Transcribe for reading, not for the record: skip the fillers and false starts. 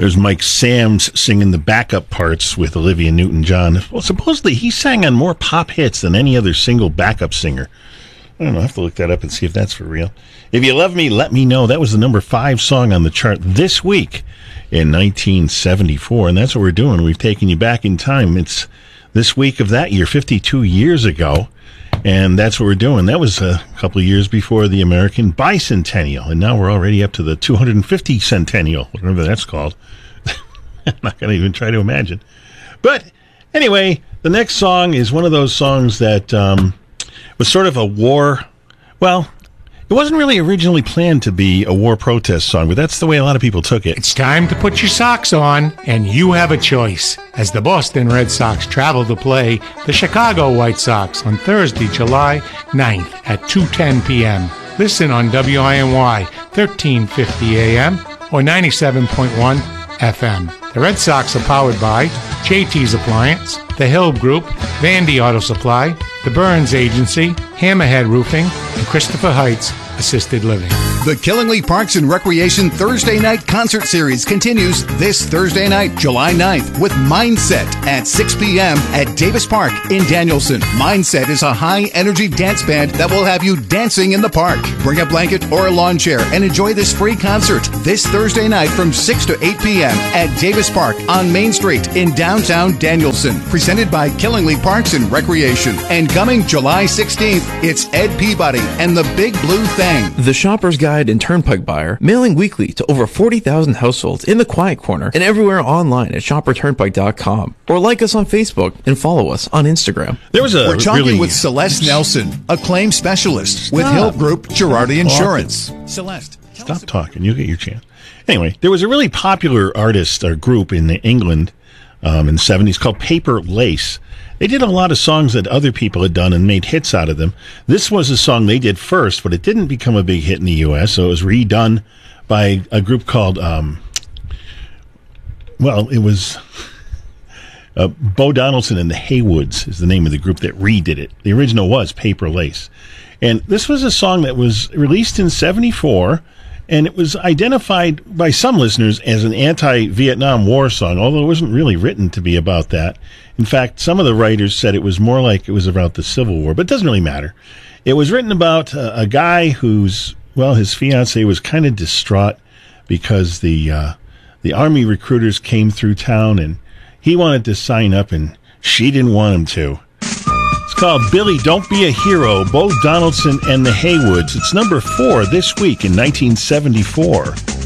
There's Mike Samms singing the backup parts with Olivia Newton-John. Well, supposedly he sang on more pop hits than any other single backup singer. I don't know. I have to look that up and see if that's for real. If You Love Me, Let Me Know. That was the number 5 song on the chart this week in 1974, and that's what we're doing. We've taken you back in time. It's this week of that year, 52 years ago, and that's what we're doing. That was a couple of years before the American Bicentennial, and now we're already up to the 250 centennial, whatever that's called. I'm not going to even try to imagine. But anyway, the next song is one of those songs that was sort of a war. Well, it wasn't really originally planned to be a war protest song, but that's the way a lot of people took it. It's time to put your socks on, and you have a choice. As the Boston Red Sox travel to play the Chicago White Sox on Thursday, July 9th at 2:10 p.m. Listen on WINY 1350 AM or 97.1 FM. The Red Sox are powered by JT's Appliance, The Hill Group, Vandy Auto Supply, The Burns Agency, Hammerhead Roofing, and Christopher Heights Assisted Living. The Killingly Parks and Recreation Thursday Night Concert Series continues this Thursday night, July 9th, with Mindset at 6 p.m. at Davis Park in Danielson. Mindset is a high-energy dance band that will have you dancing in the park. Bring a blanket or a lawn chair and enjoy this free concert this Thursday night from 6 to 8 p.m. at Davis Park on Main Street in downtown Danielson. Presented by Killingly Parks and Recreation. And coming July 16th, it's Ed Peabody and the Big Blue Thing. The Shopper's Guide and Turnpike Buyer, mailing weekly to over 40,000 households in the Quiet Corner and everywhere online at shopperturnpike.com. Or like us on Facebook and follow us on Instagram. We're talking with Celeste Nelson, a claim specialist with Hill Group Girardi Insurance. Celeste. Stop talking. You'll get your chance. Anyway, there was a really popular artist or group in England in the 70s called Paper Lace. They did a lot of songs that other people had done and made hits out of them. This was a song they did first, but it didn't become a big hit in the U.S., so it was redone by a group called, it was Bo Donaldson and the Haywoods is the name of the group that redid it. The original was Paper Lace. And this was a song that was released in 74, and it was identified by some listeners as an anti-Vietnam War song, although it wasn't really written to be about that. In fact, some of the writers said it was more like it was about the Civil War, but it doesn't really matter. It was written about a guy whose, his fiancée was kind of distraught because the Army recruiters came through town, and he wanted to sign up, and she didn't want him to. It's called Billy, Don't Be a Hero, Bo Donaldson and the Haywoods. It's number 4 this week in 1974.